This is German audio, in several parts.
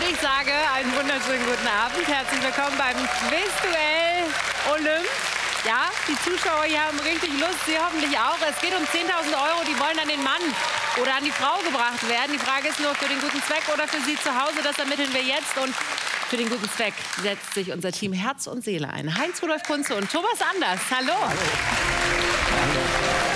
Und ich sage einen wunderschönen guten Abend. Herzlich willkommen beim Quizduell Olymp. Ja, die Zuschauer hier haben richtig Lust, Sie hoffentlich auch. Es geht um 10.000 €, die wollen an den Mann oder an die Frau gebracht werden. Die Frage ist nur, für den guten Zweck oder für Sie zu Hause, das ermitteln wir jetzt. Und für den guten Zweck setzt sich unser Team Herz und Seele ein. Heinz-Rudolf Kunze und Thomas Anders. Hallo. Hallo.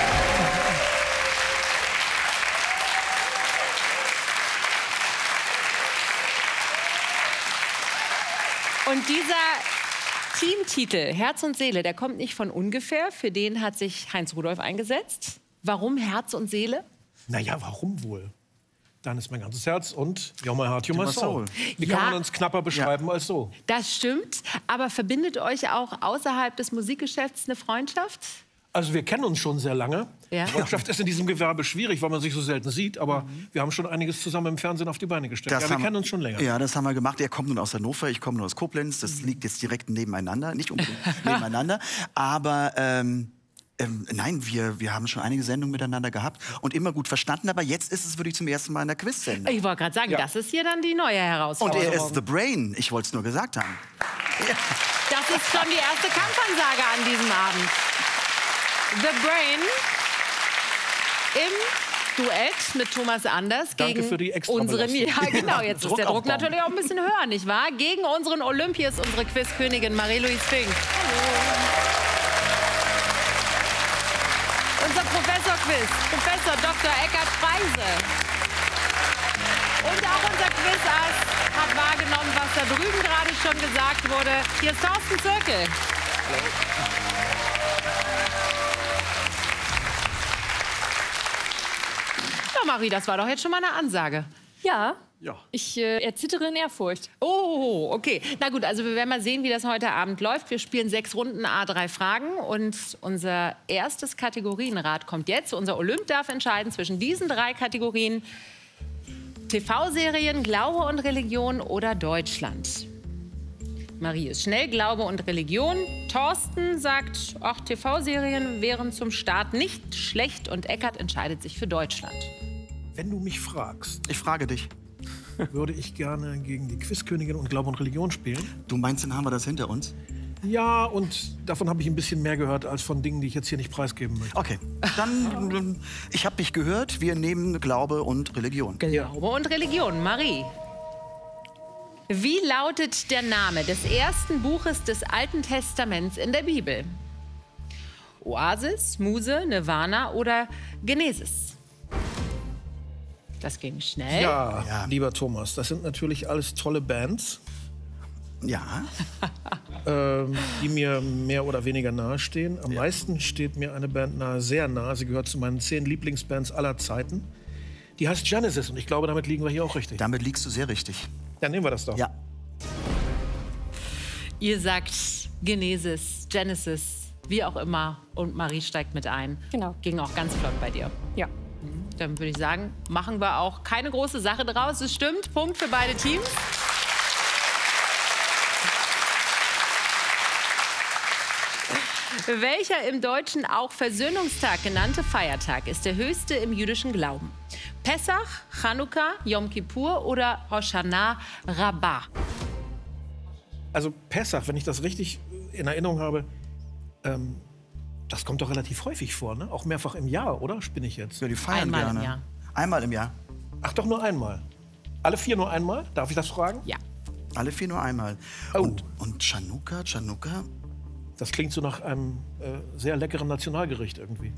Und dieser Teamtitel Herz und Seele, der kommt nicht von ungefähr. Für den hat sich Heinz-Rudolf eingesetzt. Warum Herz und Seele? Naja, warum wohl? Dann ist mein ganzes Herz und You're my heart, you're my soul. Wie kann man uns knapper beschreiben als so? Das stimmt. Aber verbindet euch auch außerhalb des Musikgeschäfts eine Freundschaft? Also wir kennen uns schon sehr lange. Ja. Freundschaft ist in diesem Gewerbe schwierig, weil man sich so selten sieht. Aber wir haben schon einiges zusammen im Fernsehen auf die Beine gestellt. Ja, wir kennen uns schon länger. Ja, das haben wir gemacht. Er kommt nun aus Hannover, ich komme nur aus Koblenz. Das liegt jetzt direkt nebeneinander. Nicht unbedingt nebeneinander. Aber nein, wir haben schon einige Sendungen miteinander gehabt und immer gut verstanden. Aber jetzt ist es wirklich zum ersten Mal in der Quiz-Sendung. Ich wollte gerade sagen, das ist hier dann die neue Herausforderung. Und er ist The Brain. Ich wollte es nur gesagt haben. Ja. Das ist schon die erste Kampfansage an diesem Abend. The Brain im Duett mit Thomas Anders gegen für die unseren... Ja, genau, jetzt ist der Druck natürlich auch ein bisschen höher, nicht wahr? Gegen unseren Olympias, unsere Quizkönigin Marie-Louise Fink. Hallo. Unser Professor-Quiz, Professor Dr. Eckhard Freise. Und auch unser Quizass hat wahrgenommen, was da drüben gerade schon gesagt wurde. Hier ist Thorsten Zirkel. Hallo. Marie, das war doch jetzt schon mal eine Ansage. Ja. Ich erzittere in Ehrfurcht. Oh, okay. Na gut, also wir werden mal sehen, wie das heute Abend läuft. Wir spielen 6 Runden, A3 Fragen. Und unser erstes Kategorienrad kommt jetzt. Unser Olymp darf entscheiden zwischen diesen 3 Kategorien. TV-Serien, Glaube und Religion oder Deutschland. Marie ist schnell, Glaube und Religion. Thorsten sagt, ach, TV-Serien wären zum Start nicht schlecht. Und Eckhard entscheidet sich für Deutschland. Wenn du mich fragst, ich frage dich, würde ich gerne gegen die Quizkönigin und Glaube und Religion spielen. Du meinst, dann haben wir das hinter uns? Ja, und davon habe ich ein bisschen mehr gehört als von Dingen, die ich jetzt hier nicht preisgeben möchte. Okay, dann, ich habe dich gehört, wir nehmen Glaube und Religion. Glaube und Religion. Marie. Wie lautet der Name des ersten Buches des Alten Testaments in der Bibel? Oasis, Muse, Nirvana oder Genesis? Das ging schnell. Ja, lieber Thomas, das sind natürlich alles tolle Bands. Ja. Die mir mehr oder weniger nahe stehen. Am meisten steht mir eine Band nahe, sehr nahe. Sie gehört zu meinen 10 Lieblingsbands aller Zeiten. Die heißt Genesis und ich glaube, damit liegen wir hier auch richtig. Damit liegst du sehr richtig. Ja, nehmen wir das doch. Ja. Ihr sagt Genesis, wie auch immer. Und Marie steigt mit ein. Genau. Ging auch ganz flott bei dir. Ja. Dann würde ich sagen, machen wir auch keine große Sache draus. Es stimmt, Punkt für beide Teams. Welcher im Deutschen auch Versöhnungstag genannte Feiertag ist der höchste im jüdischen Glauben? Pessach, Chanukka, Yom Kippur oder Hoshana Rabbah? Also Pessach, wenn ich das richtig in Erinnerung habe, das kommt doch relativ häufig vor, ne? Auch mehrfach im Jahr, oder? Spinne ich jetzt? Ja, die feiern einmal gerne. Im Jahr. Einmal im Jahr. Ach, doch nur einmal. Alle 4 nur einmal? Darf ich das fragen? Ja. Alle 4 nur einmal. Oh. Und Chanukka? Das klingt so nach einem sehr leckeren Nationalgericht irgendwie.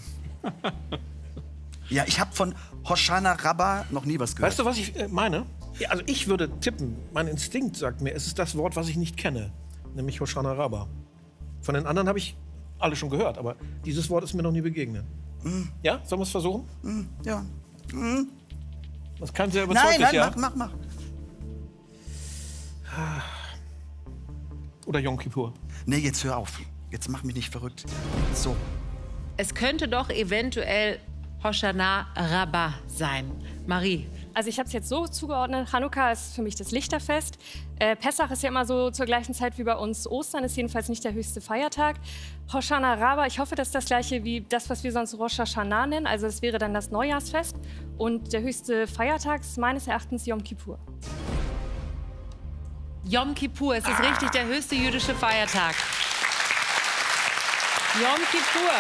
Ja, ich habe von Hoshana Rabbah noch nie was gehört. Weißt du, was ich meine? Ja, also ich würde tippen, mein Instinkt sagt mir, es ist das Wort, was ich nicht kenne, nämlich Hoshana Rabbah. Von den anderen habe ich alle schon gehört, aber dieses Wort ist mir noch nie begegnet. Ja, sollen wir es versuchen? Ja. Das kann sehr überzeugend Nein, ja. mach. Oder Yom Kippur. Nee, jetzt hör auf. Jetzt mach mich nicht verrückt. So. Es könnte doch eventuell Hoshana Rabbah sein. Marie. Also ich habe es jetzt so zugeordnet, Chanukka ist für mich das Lichterfest. Pessach ist ja immer so zur gleichen Zeit wie bei uns. Ostern ist jedenfalls nicht der höchste Feiertag. Hoshana Rabbah, ich hoffe, das ist das gleiche wie das, was wir sonst Rosh Hashanah nennen. Also es wäre dann das Neujahrsfest. Und der höchste Feiertag ist meines Erachtens Yom Kippur. Yom Kippur, es ist richtig, der höchste jüdische Feiertag. Yom Kippur.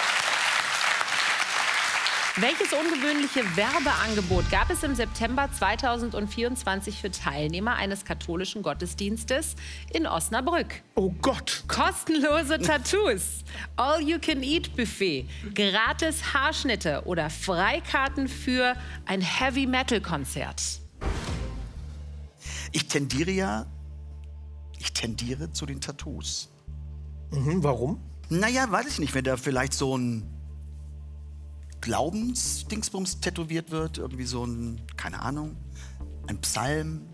Welches ungewöhnliche Werbeangebot gab es im September 2024 für Teilnehmer eines katholischen Gottesdienstes in Osnabrück? Oh Gott. Kostenlose Tattoos, All-You-Can-Eat-Buffet, gratis Haarschnitte oder Freikarten für ein Heavy-Metal-Konzert. Ich tendiere zu den Tattoos. Mhm, warum? Naja, weiß ich nicht, wenn da vielleicht so ein Glaubensdingsbums tätowiert wird, irgendwie so ein, keine Ahnung, ein Psalm.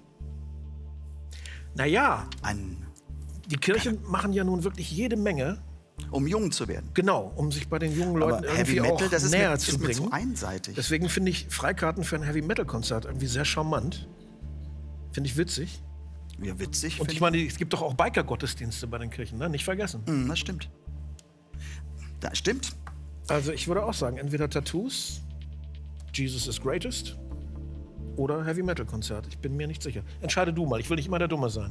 Naja, Ein, die Kirchen machen ja nun wirklich jede Menge, um jung zu werden. genau, um sich bei den jungen Leuten Aber Heavy irgendwie Metal, auch das ist näher mir, zu ist mir zu bringen. einseitig. Deswegen finde ich Freikarten für ein Heavy-Metal-Konzert irgendwie sehr charmant. Finde ich witzig. Ja, witzig. Und find ich meine, es gibt doch auch Biker-Gottesdienste bei den Kirchen, ne? Nicht vergessen. Das stimmt. Das stimmt. Also ich würde auch sagen, entweder Tattoos, Jesus is Greatest oder Heavy-Metal-Konzert. Ich bin mir nicht sicher. Entscheide du mal, ich will nicht immer der Dumme sein.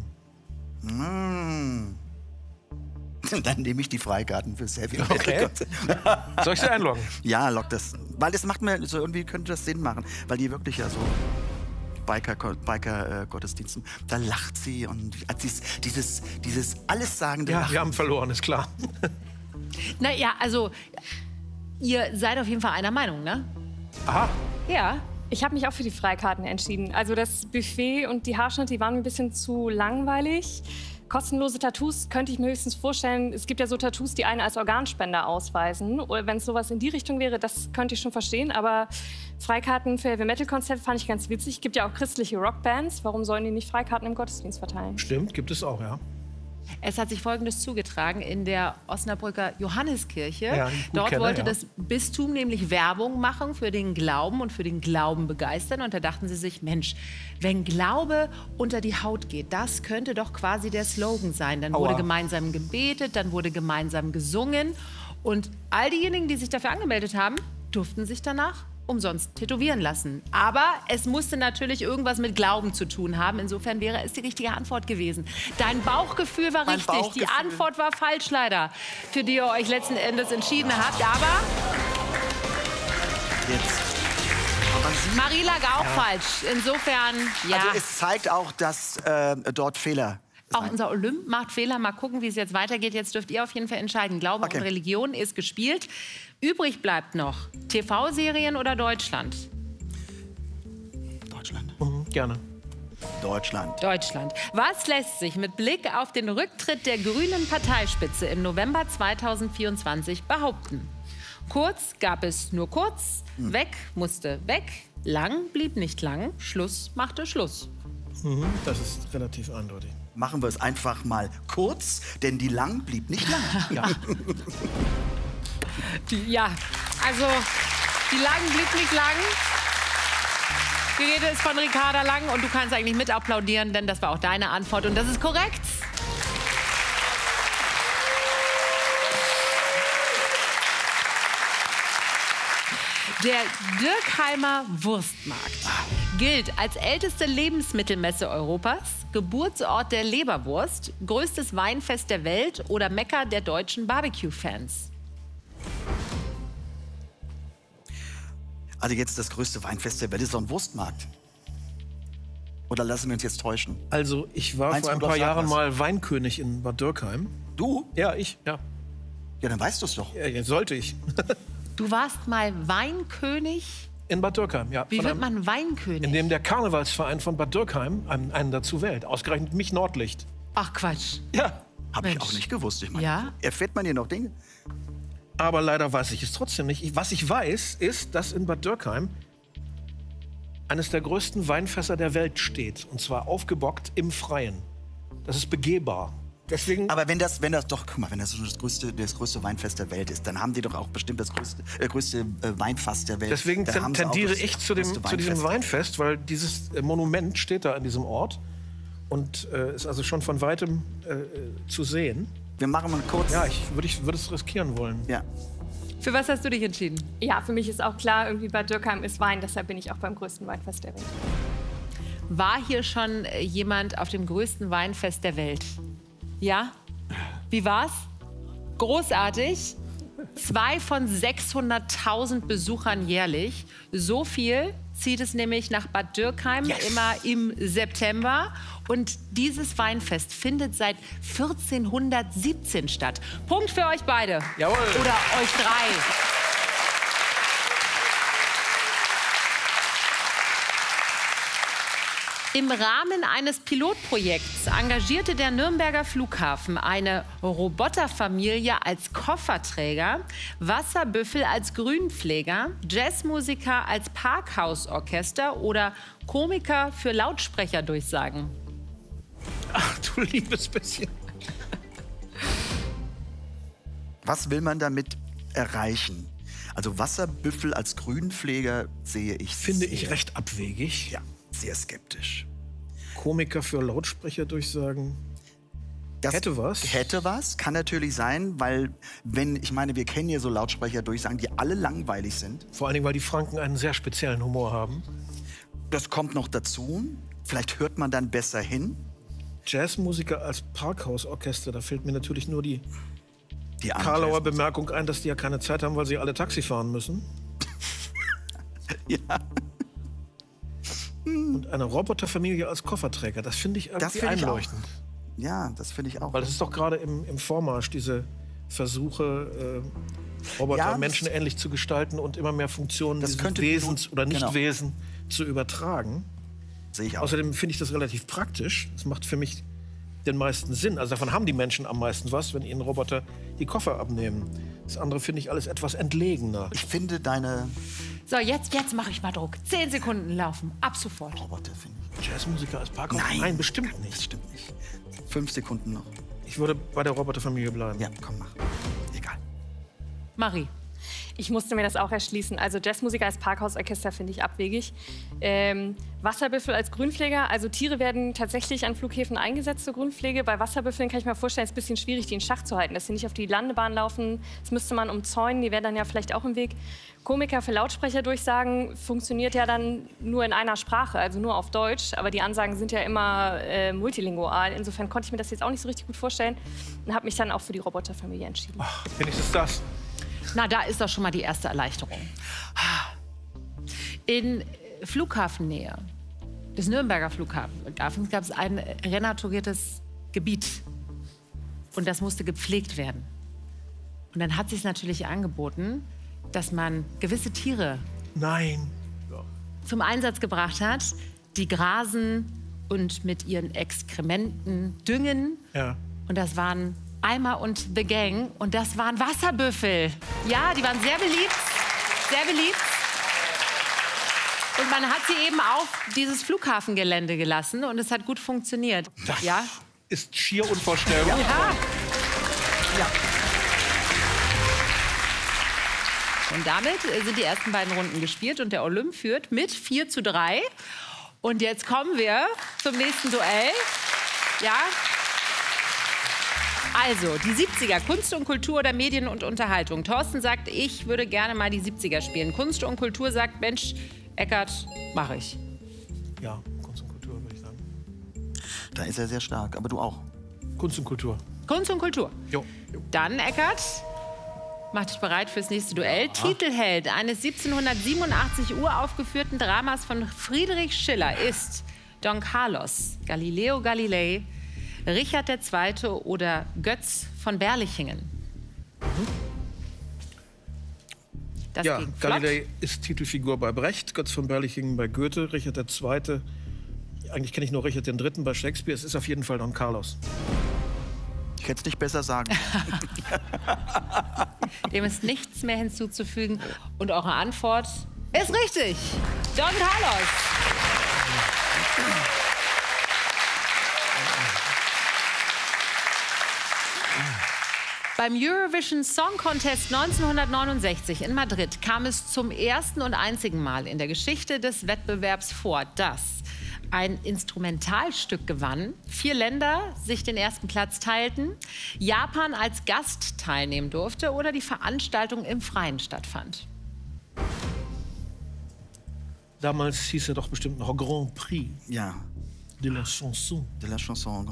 Dann nehme ich die Freikarten fürs Heavy Metal. Okay. Soll ich sie einloggen? Ja, lock das. Weil das macht mir so irgendwie, könnte das Sinn machen. Weil die wirklich ja so Biker-Gottesdiensten, da lacht sie und dieses Allessagende Ja, Lachen. wir haben verloren, ist klar. Naja, also, ihr seid auf jeden Fall einer Meinung, ne? Aha. Ja. Ich habe mich auch für die Freikarten entschieden. Also das Buffet und die Haarschnitte, die waren mir ein bisschen zu langweilig. Kostenlose Tattoos könnte ich mir höchstens vorstellen. Es gibt ja so Tattoos, die einen als Organspender ausweisen. Oder wenn es sowas in die Richtung wäre, das könnte ich schon verstehen. Aber Freikarten für Heavy-Metal-Konzerte fand ich ganz witzig. Es gibt ja auch christliche Rockbands. Warum sollen die nicht Freikarten im Gottesdienst verteilen? Stimmt, gibt es auch, ja. Es hat sich Folgendes zugetragen in der Osnabrücker Johanneskirche. Ja, die ich gut Dort kenne, wollte ja. das Bistum nämlich Werbung machen für den Glauben und für den Glauben begeistern. Und da dachten sie sich, Mensch, wenn Glaube unter die Haut geht, das könnte doch quasi der Slogan sein. Dann wurde Aua. gemeinsam gebetet, dann wurde gemeinsam gesungen. Und all diejenigen, die sich dafür angemeldet haben, durften sich danach umsonst tätowieren lassen. Aber es musste natürlich irgendwas mit Glauben zu tun haben. Insofern wäre es die richtige Antwort gewesen. Dein Bauchgefühl war Mein richtig. Die Bauchgefühl. Antwort war falsch leider, für die ihr euch letzten Endes entschieden habt. Aber Jetzt. Aber sie, Marie lag auch falsch. Insofern, ja. also es zeigt auch, dass dort Fehler Auch unser Olymp macht Fehler. Mal gucken, wie es jetzt weitergeht. Jetzt dürft ihr auf jeden Fall entscheiden. Glaube Okay. und Religion ist gespielt. Übrig bleibt noch TV-Serien oder Deutschland? Deutschland. Gerne. Deutschland. Deutschland. Was lässt sich mit Blick auf den Rücktritt der grünen Parteispitze im November 2024 behaupten? Kurz gab es nur kurz, weg musste weg, lang blieb nicht lang, Schluss machte Schluss. Das ist relativ eindeutig. Machen wir es einfach mal kurz, denn die lang blieb nicht lang. Ja. Ja, also die Lang blieb nicht lang. Die Rede ist von Ricarda Lang und du kannst eigentlich mit applaudieren, denn das war auch deine Antwort und das ist korrekt. Der Dürkheimer Wurstmarkt gilt als älteste Lebensmittelmesse Europas, Geburtsort der Leberwurst, größtes Weinfest der Welt oder Mekka der deutschen Barbecue-Fans. Also jetzt das größte Weinfest der Welt ist so ein Wurstmarkt. Oder lassen wir uns jetzt täuschen? Also ich war Heinz vor ein Rudolf, paar sag Jahren was. mal Weinkönig in Bad Dürkheim. Du? Ja, ich. Ja, Ja, dann weißt du es doch. jetzt sollte ich. Du warst mal Weinkönig. In Bad Dürkheim, ja. Wie Von wird einem- man Weinkönig? In dem der Karnevalsverein von Bad Dürkheim einen dazu wählt. Ausgerechnet mich Nordlicht. Ach Quatsch. Ja. Habe ich Mensch. auch nicht gewusst. Ich meine, Ja? erfährt man hier noch Dinge? Aber leider weiß ich es trotzdem nicht. Was ich weiß, ist, dass in Bad Dürkheim eines der größten Weinfässer der Welt steht. Und zwar aufgebockt im Freien. Das ist begehbar. Deswegen, Aber wenn das doch, guck mal, wenn das so das größte Weinfest der Welt ist, dann haben die doch auch bestimmt das größte Weinfass der Welt. deswegen Dann haben sie auch tendiere das ich zu größte diesem Weinfest. Weinfest, weil dieses Monument steht da an diesem Ort und ist also schon von weitem zu sehen. Wir machen mal kurz. Ja, ich würde es riskieren wollen. Ja. Für was hast du dich entschieden? Ja, für mich ist auch klar, irgendwie bei Dürkheim ist Wein, deshalb bin ich auch beim größten Weinfest der Welt. War hier schon jemand auf dem größten Weinfest der Welt? Ja? Wie war's? Großartig. 2 von 600.000 Besuchern jährlich. So viel zieht es nämlich nach Bad Dürkheim immer im September. Und dieses Weinfest findet seit 1417 statt. Punkt für euch beide. Jawohl. Oder euch 3. Im Rahmen eines Pilotprojekts engagierte der Nürnberger Flughafen eine Roboterfamilie als Kofferträger, Wasserbüffel als Grünpfleger, Jazzmusiker als Parkhausorchester oder Komiker für Lautsprecherdurchsagen. Ach du liebes bisschen. Was will man damit erreichen? Also Wasserbüffel als Grünpfleger sehe ich Finde ich recht abwegig. Ja, sehr skeptisch. Komiker für Lautsprecherdurchsagen. Das Hätte was. Hätte was, kann natürlich sein, weil, ich meine, wir kennen ja so Lautsprecherdurchsagen, die alle langweilig sind. Vor allen Dingen, weil die Franken einen sehr speziellen Humor haben. Das kommt noch dazu. Vielleicht hört man dann besser hin. Jazzmusiker als Parkhausorchester, da fällt mir natürlich nur die Die Karlauer Bemerkung ein, dass die ja keine Zeit haben, weil sie alle Taxi fahren müssen. Ja. Und eine Roboterfamilie als Kofferträger, das finde ich irgendwie einleuchtend. Ja, das finde ich auch. Weil das ist doch gerade im Vormarsch, diese Versuche, Roboter menschenähnlich zu gestalten und immer mehr Funktionen dieses Wesens oder Nichtwesen zu übertragen. Sehe ich auch. Außerdem finde ich das relativ praktisch. Das macht für mich den meisten Sinn. Also davon haben die Menschen am meisten was, wenn ihnen Roboter die Koffer abnehmen. Das andere finde ich alles etwas entlegener. Ich finde deine So, jetzt mache ich mal Druck. 10 Sekunden laufen. Ab sofort. Roboter, finde ich. Jazzmusiker als Parkhaus? Nein, bestimmt nicht. Das stimmt nicht. 5 Sekunden noch. Ich würde bei der Roboterfamilie bleiben. Ja, komm, mach. Egal. Marie. Ich musste mir das auch erschließen. Also Jazzmusiker als Parkhausorchester finde ich abwegig. Wasserbüffel als Grünpfleger. Also Tiere werden tatsächlich an Flughäfen eingesetzt zur Grünpflege. Bei Wasserbüffeln kann ich mir vorstellen, ist es ein bisschen schwierig, die in Schach zu halten, dass sie nicht auf die Landebahn laufen. Das müsste man umzäunen, die wären dann ja vielleicht auch im Weg. Komiker für Lautsprecherdurchsagen funktioniert ja dann nur in einer Sprache, also nur auf Deutsch. Aber die Ansagen sind ja immer multilingual. Insofern konnte ich mir das jetzt auch nicht so richtig gut vorstellen und habe mich dann auch für die Roboterfamilie entschieden. Ach, wenigstens das. Na, da ist doch schon mal die erste Erleichterung. In Flughafennähe des Nürnberger Flughafens gab es ein renaturiertes Gebiet. Und das musste gepflegt werden. Und dann hat sich natürlich angeboten, dass man gewisse Tiere zum Einsatz gebracht hat, die grasen und mit ihren Exkrementen düngen. Ja. Und das waren Eimer und The Gang. Und das waren Wasserbüffel. Ja, die waren sehr beliebt. Sehr beliebt. Und man hat sie eben auf dieses Flughafengelände gelassen. Und es hat gut funktioniert. Das ja? ist schier unvorstellbar. Ja. Und damit sind die ersten beiden Runden gespielt. Und der Olymp führt mit 4:3. Und jetzt kommen wir zum nächsten Duell. Ja. Also, die 70er, Kunst und Kultur oder Medien und Unterhaltung. Thorsten sagt, ich würde gerne mal die 70er spielen. Kunst und Kultur sagt, Mensch, Eckart, mache ich. Ja, Kunst und Kultur, würde ich sagen. Da ist er sehr stark, aber du auch. Kunst und Kultur. Kunst und Kultur. Jo. Dann, Eckart, mach dich bereit fürs nächste Duell. Titelheld eines 1787 uraufgeführten Dramas von Friedrich Schiller ist Don Carlos, Galileo Galilei, Richard II. Oder Götz von Berlichingen. Das Ja, ging flott. Galilei ist Titelfigur bei Brecht, Götz von Berlichingen bei Goethe, Richard II. Eigentlich kenne ich nur Richard III. Bei Shakespeare. Es ist auf jeden Fall Don Carlos. Ich hätte es nicht besser sagen. Dem ist nichts mehr hinzuzufügen. Und eure Antwort ist richtig. Don Carlos. Beim Eurovision Song Contest 1969 in Madrid kam es zum ersten und einzigen Mal in der Geschichte des Wettbewerbs vor, dass ein Instrumentalstück gewann, 4 Länder sich den ersten Platz teilten, Japan als Gast teilnehmen durfte oder die Veranstaltung im Freien stattfand. Damals hieß er doch bestimmt noch Grand Prix Ja, de la Chanson. de la Chanson.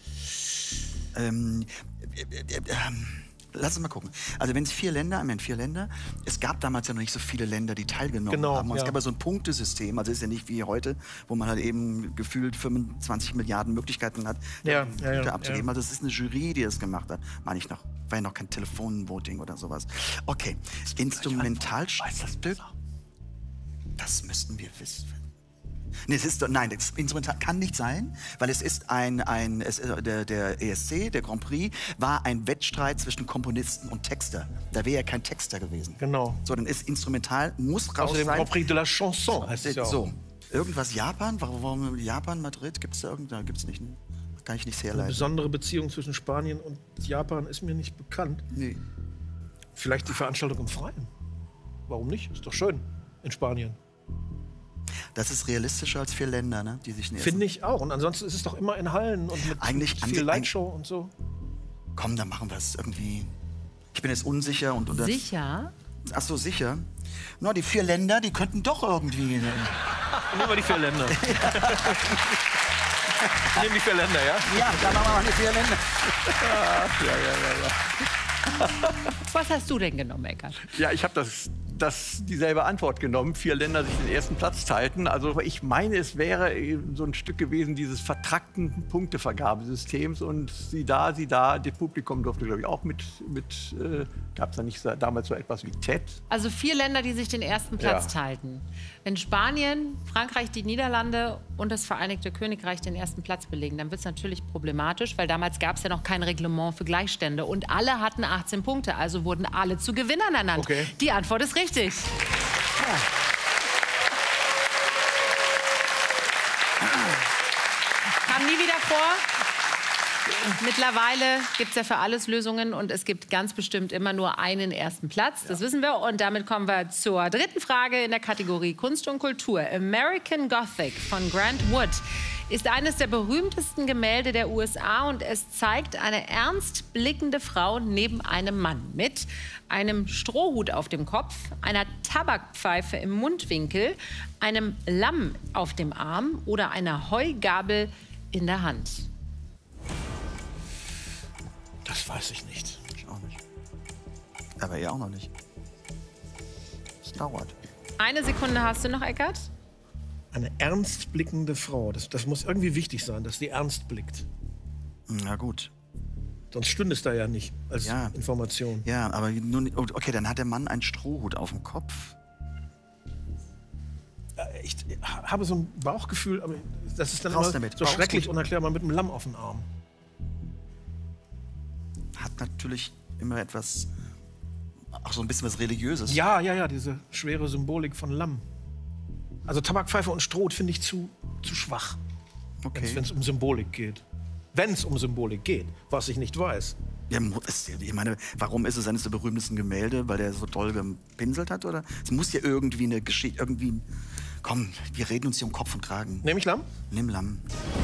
Lass uns mal gucken. Also wenn es 4 Länder, es gab damals ja noch nicht so viele Länder, die teilgenommen haben. Und es gab ja so ein Punktesystem, also ist ja nicht wie heute, wo man halt eben gefühlt 25 Milliarden Möglichkeiten hat, Punkte abzugeben. Also es ist eine Jury, die das gemacht hat. Meine ich noch. War ja noch kein Telefonvoting oder sowas. Okay, Instrumentalstück. Das müssten wir wissen. Nee, das Instrumental kann nicht sein, weil es ist der ESC, der Grand Prix, war ein Wettstreit zwischen Komponisten und Texter. Da wäre ja kein Texter gewesen. Genau. So, dann ist Instrumental, muss raus Außerdem sein. Grand Prix de la Chanson heißt es ja auch. So, irgendwas Japan? Warum Japan, Madrid? Gibt es da irgendwas? Gibt es nicht. Ne? Kann ich nicht herleiten. Eine besondere Beziehung zwischen Spanien und Japan ist mir nicht bekannt. Nee. Vielleicht die Veranstaltung im Freien. Warum nicht? Ist doch schön in Spanien. Das ist realistischer als 4 Länder, ne? Die sich nähern. Finde ich auch. Und ansonsten ist es doch immer in Hallen und mit viel Lightshow und so. Komm, dann machen wir es irgendwie. Ich bin jetzt unsicher. Sicher? Ach so, sicher. Na, die 4 Länder, die könnten doch irgendwie... Nehmen wir die 4 Länder. Nehmen die 4 Länder, ja? Ja, dann machen wir mal die 4 Länder. Was hast du denn genommen, Eckart? Ja, ich habe dieselbe Antwort genommen. 4 Länder sich den ersten Platz teilten. Also ich meine, es wäre so ein Stück gewesen dieses vertrackten Punktevergabesystems. Und sieh da, das Publikum durfte, glaube ich, auch mit gab es da nicht damals so etwas wie TED? Also 4 Länder, die sich den ersten Platz teilten. Wenn Spanien, Frankreich, die Niederlande und das Vereinigte Königreich den ersten Platz belegen, dann wird es natürlich problematisch, weil damals gab es ja noch kein Reglement für Gleichstände. Und alle hatten 18 Punkte, also wurden alle zu Gewinnern ernannt. Okay. Die Antwort ist richtig. Ja. Kam nie wieder vor. Mittlerweile gibt es ja für alles Lösungen und es gibt ganz bestimmt immer nur einen ersten Platz. Das wissen wir. Und damit kommen wir zur dritten Frage in der Kategorie Kunst und Kultur. American Gothic von Grant Wood ist eines der berühmtesten Gemälde der USA und es zeigt eine ernst blickende Frau neben einem Mann mit einem Strohhut auf dem Kopf, einer Tabakpfeife im Mundwinkel, einem Lamm auf dem Arm oder einer Heugabel in der Hand. Das weiß ich nicht. Ich auch nicht. Aber er auch noch nicht. Es dauert. Eine Sekunde hast du noch, Eckart? Eine ernst blickende Frau. Das muss irgendwie wichtig sein, dass die ernst blickt. Na gut. Sonst stünde es da ja nicht als Information. Ja, aber nun, okay, dann hat der Mann einen Strohhut auf dem Kopf. Ich habe so ein Bauchgefühl, aber das ist dann Raus immer damit. so schrecklich unerklärbar mit einem Lamm auf dem Arm. Hat natürlich immer etwas, auch so ein bisschen was Religiöses. Ja, diese schwere Symbolik von Lamm. Also Tabakpfeife und Stroh finde ich zu schwach, Okay. wenn es um Symbolik geht. Wenn es um Symbolik geht, was ich nicht weiß. Ja, ich meine, warum ist es eines der berühmtesten Gemälde? Weil der so toll gepinselt hat, oder? Es muss ja irgendwie eine Geschichte, Komm, wir reden uns hier um Kopf und Kragen. Nehme ich Lamm? Nimm Lamm.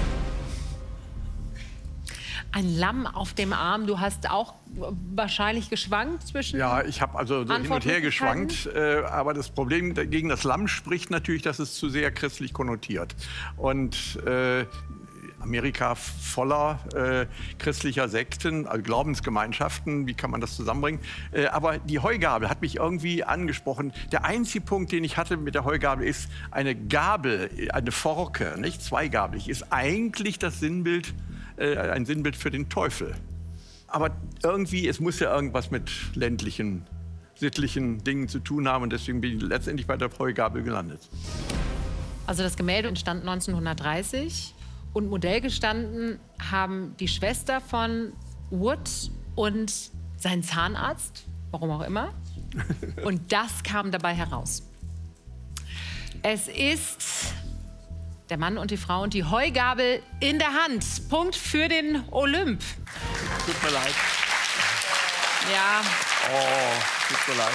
Ein Lamm auf dem Arm. Du hast auch wahrscheinlich geschwankt zwischen. Ja, ich habe also so hin und her geschwankt. Aber das Problem gegen das Lamm spricht natürlich, dass es zu sehr christlich konnotiert. Und Amerika voller christlicher Sekten, also Glaubensgemeinschaften, wie kann man das zusammenbringen? Aber die Heugabel hat mich irgendwie angesprochen. Der einzige Punkt, den ich hatte mit der Heugabel, ist eine Gabel, eine Forke, nicht zweigabelig, ist eigentlich das Sinnbild, ein Sinnbild für den Teufel. Aber irgendwie, es muss ja irgendwas mit ländlichen, sittlichen Dingen zu tun haben und deswegen bin ich letztendlich bei der Heugabel gelandet. Also das Gemälde entstand 1930 und Modell gestanden haben die Schwester von Wood und sein Zahnarzt, warum auch immer. Und das kam dabei heraus. Es ist der Mann und die Frau und die Heugabel in der Hand. Punkt für den Olymp. Tut mir leid. Ja. Oh, tut mir leid.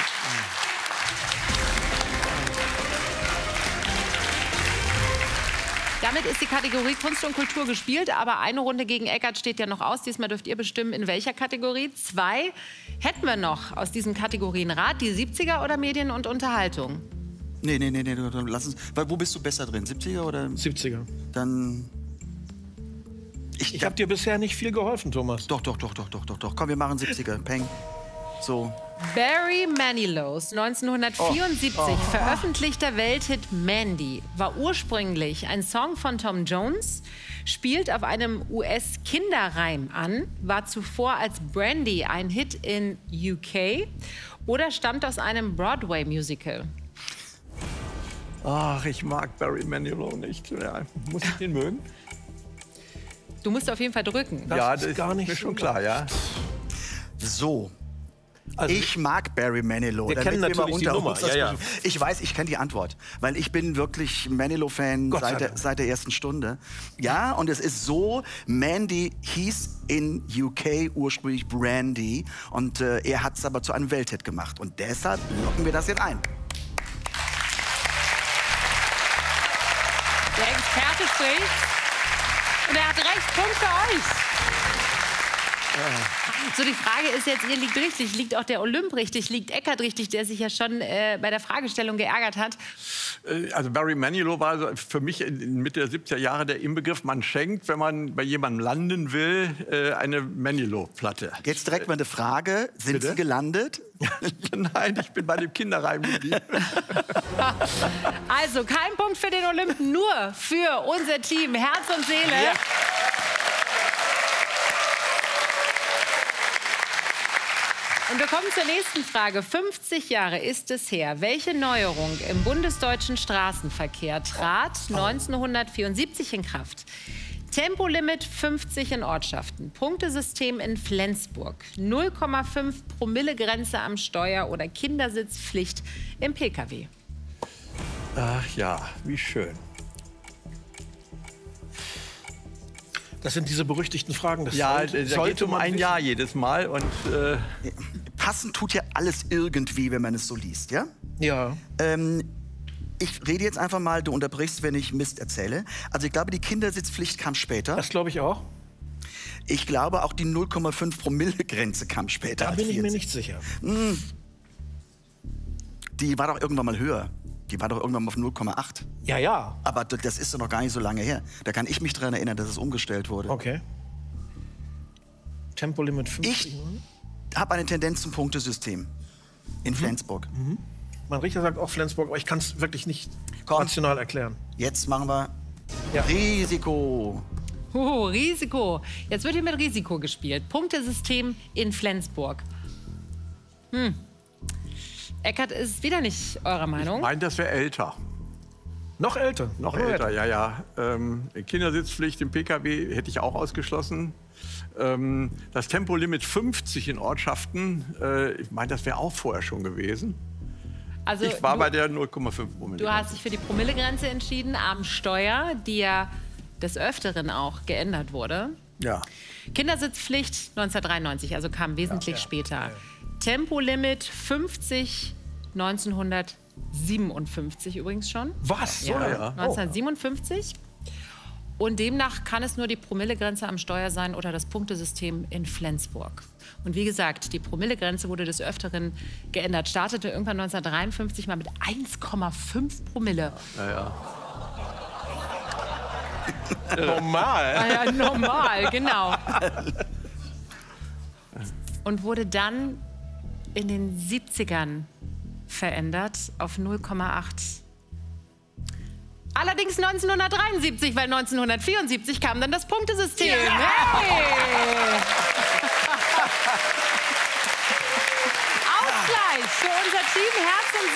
Damit ist die Kategorie Kunst und Kultur gespielt, aber eine Runde gegen Eckart steht ja noch aus. Diesmal dürft ihr bestimmen, in welcher Kategorie. 2 hätten wir noch aus diesen Kategorien. Rat, die 70er oder Medien und Unterhaltung? Nee, lass uns. Wo bist du besser drin? 70er oder? 70er. Dann. Ich habe dir bisher nicht viel geholfen, Thomas. Doch. Komm, wir machen 70er. Peng. So. Barry Manilow's 1974 veröffentlichter Welthit Mandy war ursprünglich ein Song von Tom Jones, spielt auf einem US-Kinderreim an, war zuvor als Brandy ein Hit in UK oder stammt aus einem Broadway-Musical. Ach, ich mag Barry Manilow nicht. Ja, muss ich den mögen? Du musst auf jeden Fall drücken. Das ist gar nicht mir schon klar, ja. So. Also, ich mag Barry Manilow. Wir kennen natürlich die Nummer. Ja. Ich weiß, ich kenne die Antwort, weil ich bin wirklich Manilow-Fan seit der ersten Stunde. Ja, und es ist so, Mandy hieß in UK ursprünglich Brandy und er hat es aber zu einem Welthit gemacht. Und deshalb locken wir das jetzt ein. Der Experte spricht und er hat recht, Punkt für euch. So, die Frage ist jetzt, ihr liegt richtig, liegt auch der Olymp richtig, liegt Eckart richtig, der sich ja schon bei der Fragestellung geärgert hat? Also Barry Manilow war für mich in Mitte der 70er Jahre der Inbegriff, man schenkt, wenn man bei jemandem landen will, eine Manilow-Platte. Jetzt direkt mal eine Frage, sind Sie gelandet? Nein, ich bin bei dem Kinderreim geblieben. Also, kein Punkt für den Olymp, nur für unser Team, Herz und Seele. Ja. Und wir kommen zur nächsten Frage. 50 Jahre ist es her. Welche Neuerung im bundesdeutschen Straßenverkehr trat 1974 in Kraft? Tempolimit 50 in Ortschaften, Punktesystem in Flensburg, 0,5 Promille-Grenze am Steuer oder Kindersitzpflicht im Pkw. Ach ja, wie schön. Das sind diese berüchtigten Fragen. Das da geht um ein Jahr jedes Mal. Und, passend tut ja alles irgendwie, wenn man es so liest, ja? Ja. Ich rede jetzt einfach mal, du unterbrichst, wenn ich Mist erzähle. Also ich glaube, die Kindersitzpflicht kam später. Das glaube ich auch. Ich glaube, auch die 0,5 Promille-Grenze kam später. Da bin ich mir nicht sicher. Die war doch irgendwann mal höher. Die war doch irgendwann mal auf 0,8. Ja. Aber das ist doch noch gar nicht so lange her. Da kann ich mich daran erinnern, dass es umgestellt wurde. Okay. Tempolimit 50. Ich habe eine Tendenz zum Punktesystem in Flensburg. Mein Richter sagt auch Flensburg, aber ich kann es wirklich nicht rational erklären. Jetzt machen wir Risiko. Risiko. Jetzt wird hier mit Risiko gespielt. Punktesystem in Flensburg. Eckart ist wieder nicht eurer Meinung. Ich meine, das wäre älter. Noch älter? Noch älter, ja. Kindersitzpflicht im Pkw hätte ich auch ausgeschlossen. Das Tempolimit 50 in Ortschaften, ich meine, das wäre auch vorher schon gewesen. Also ich war bei der 0,5 Promille. Du hast dich für die Promillegrenze entschieden am Steuer, die ja des Öfteren auch geändert wurde. Ja. Kindersitzpflicht 1993, also kam wesentlich später. Ja. Tempolimit 50 1957 übrigens schon. Was? Ja, 1957. Und demnach kann es nur die Promillegrenze am Steuer sein oder das Punktesystem in Flensburg. Und wie gesagt, die Promillegrenze wurde des Öfteren geändert. Startete irgendwann 1953 mal mit 1,5 Promille. Normal. Normal, genau. Und wurde dann in den 70ern verändert auf 0,8. Allerdings 1973, weil 1974 kam dann das Punktesystem. Yeah. Hey! Ausgleich für unser Team Herz und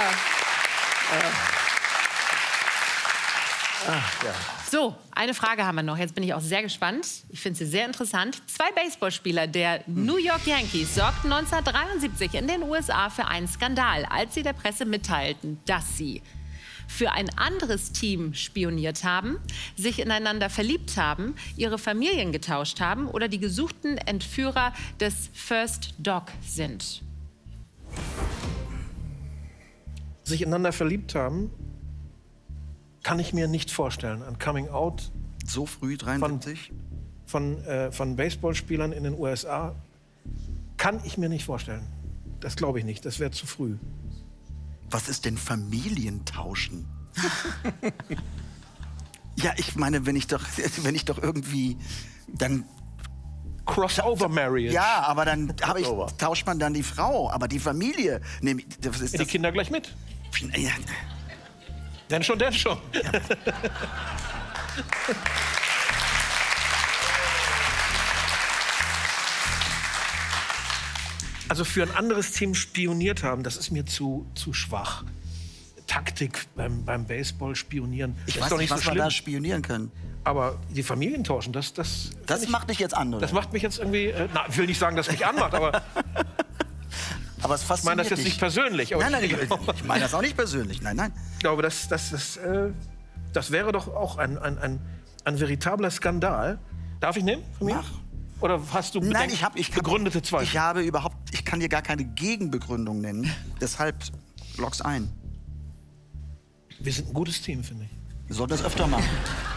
Seele. So, eine Frage haben wir noch. Jetzt bin ich auch sehr gespannt. Ich finde sie sehr interessant. 2 Baseballspieler der New York Yankees sorgten 1973 in den USA für einen Skandal, als sie der Presse mitteilten, dass sie für ein anderes Team spioniert haben, sich ineinander verliebt haben, ihre Familien getauscht haben oder die gesuchten Entführer des First Dog sind. Sich ineinander verliebt haben, kann ich mir nicht vorstellen. Ein Coming Out so früh, 73? Von Baseballspielern in den USA kann ich mir nicht vorstellen. Das glaube ich nicht, das wäre zu früh. Was ist denn Familientauschen? Ja, ich meine, wenn ich doch irgendwie dann Crossover Marriage. ja, aber dann tauscht man dann die Frau, aber die Familie. Nee, das ist Die Kinder gleich mit. Ja. Denn schon. Also für ein anderes Team spioniert haben, das ist mir zu schwach. Taktik beim Baseball spionieren. Ich ist weiß doch nicht, so was wir schlimm. da spionieren können. Aber die Familien tauschen, das macht dich jetzt an, oder? Das macht mich jetzt irgendwie. Ich will nicht sagen, dass es mich anmacht, aber Aber es ich fasziniert meine das jetzt nicht persönlich. Aber Nein, ich meine das auch nicht persönlich. Nein. ich glaube, das wäre doch auch ein veritabler Skandal. Darf ich nehmen von mir? Mach. Oder hast du Nein, begründete Zweifel? Ich kann dir gar keine Gegenbegründung nennen. Deshalb logg's ein. Wir sind ein gutes Team, finde ich. Wir sollten das öfter machen.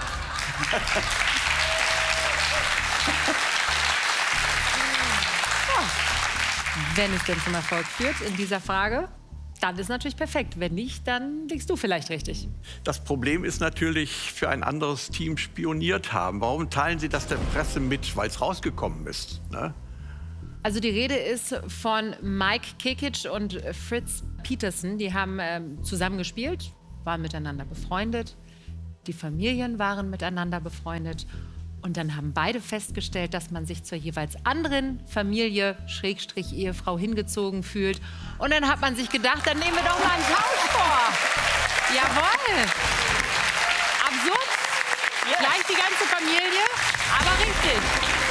Wenn es denn zum Erfolg führt in dieser Frage, dann ist natürlich perfekt. Wenn nicht, dann liegst du vielleicht richtig. Das Problem ist natürlich, für ein anderes Team spioniert haben. Warum teilen Sie das der Presse mit? Weil es rausgekommen ist. Ne? Also die Rede ist von Mike Kikic und Fritz Peterson. Die haben zusammen gespielt, waren miteinander befreundet. Die Familien waren miteinander befreundet. Und dann haben beide festgestellt, dass man sich zur jeweils anderen Familie, Schrägstrich Ehefrau, hingezogen fühlt. Und dann hat man sich gedacht, dann nehmen wir doch mal einen Tausch vor. Jawohl. Absurd. Gleich die ganze Familie, aber richtig.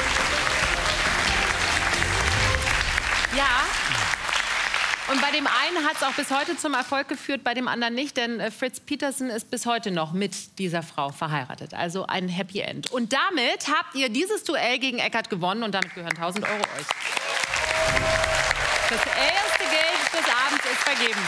Ja. Und bei dem einen hat es auch bis heute zum Erfolg geführt, bei dem anderen nicht, denn Fritz Peterson ist bis heute noch mit dieser Frau verheiratet. Also ein Happy End. Und damit habt ihr dieses Duell gegen Eckart gewonnen und damit gehören 1.000 € euch. Das erste Geld des Abends ist vergeben.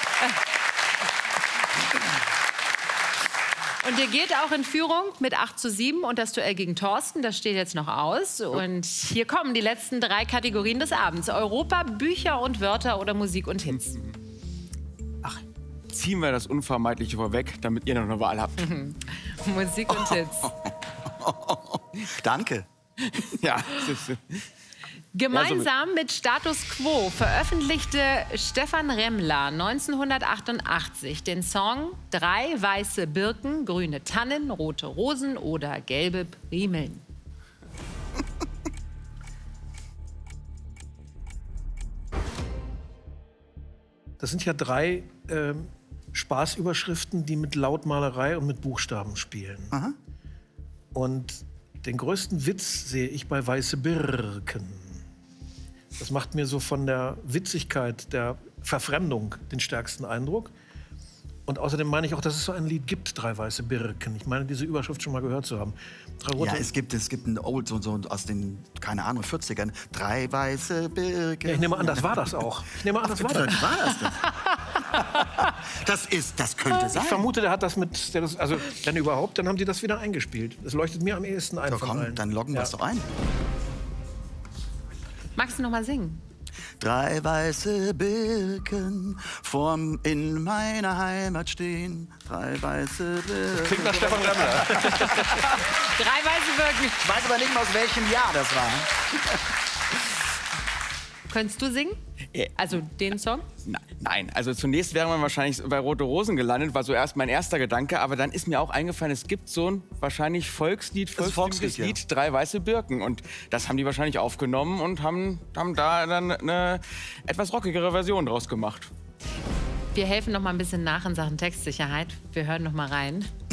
Und ihr geht auch in Führung mit 8:7 und das Duell gegen Thorsten, das steht jetzt noch aus. Und hier kommen die letzten 3 Kategorien des Abends. Europa, Bücher und Wörter oder Musik und Hits. Ach, ziehen wir das Unvermeidliche vorweg, damit ihr noch eine Wahl habt. Musik und Hits. Danke. Ja. Gemeinsam mit Status Quo veröffentlichte Stefan Remmler 1988 den Song 3 weiße Birken, grüne Tannen, rote Rosen oder gelbe Primeln. Das sind ja 3 Spaßüberschriften, die mit Lautmalerei und mit Buchstaben spielen. Aha. Und den größten Witz sehe ich bei Weiße Birken. Das macht mir so von der Witzigkeit, der Verfremdung den stärksten Eindruck. Und außerdem meine ich auch, dass es so ein Lied gibt, 3 weiße Birken. Ich meine, diese Überschrift schon mal gehört zu haben. Ja, es gibt ein Old, so aus den, keine Ahnung, 40ern. 3 weiße Birken. Ja, ich nehme an, das war das auch. Ich nehme an, das war das. War das denn? Das könnte sein. Ich vermute, der hat das mit, also wenn überhaupt, dann haben die das wieder eingespielt. Das leuchtet mir am ehesten ein So, von komm, allen. dann loggen wir es doch ein. Magst du noch mal singen? 3 weiße Birken in meiner Heimat stehen. 3 weiße Birken. Klingt nach Stefan Remmler. 3 weiße Birken. Ich weiß aber nicht mal, aus welchem Jahr das war. Könntest du singen? Also den Song? Nein, also zunächst wäre man wahrscheinlich bei Rote Rosen gelandet, war so erst mein erster Gedanke. Aber dann ist mir auch eingefallen, es gibt so ein wahrscheinlich volksliebliches ja. Lied, 3 weiße Birken. Und das haben die wahrscheinlich aufgenommen und haben da dann eine etwas rockigere Version draus gemacht. Wir helfen noch mal ein bisschen nach in Sachen Textsicherheit. Wir hören noch mal rein.